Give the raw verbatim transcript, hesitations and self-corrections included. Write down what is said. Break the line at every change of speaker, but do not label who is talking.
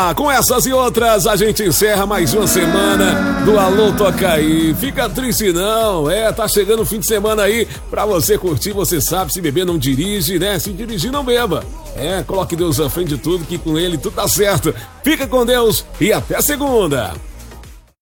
lá, com essas e outras, a gente encerra mais uma semana do Alô Toca Aí. Fica triste não, é, tá chegando o fim de semana aí pra você curtir, você sabe, se beber não dirige, né? Se dirigir não beba. É, coloque Deus à frente de tudo, que com ele tudo tá certo. Fica com Deus e até segunda.